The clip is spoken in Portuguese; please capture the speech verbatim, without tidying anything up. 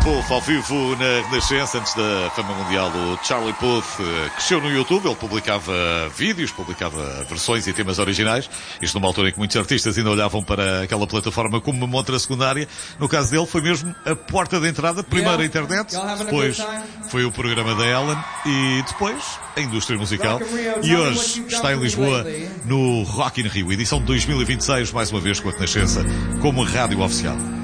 Puth ao vivo na Renascença, antes da fama mundial. O Charlie Puth cresceu no YouTube, ele publicava vídeos, publicava versões e temas originais. Isto numa altura em que muitos artistas ainda olhavam para aquela plataforma como uma montra secundária. No caso dele foi mesmo a porta de entrada, primeiro a internet, depois foi o programa da Ellen e depois a indústria musical. E hoje está em Lisboa no Rock in Rio, edição dois mil e vinte e seis, mais uma vez com a Renascença como rádio oficial.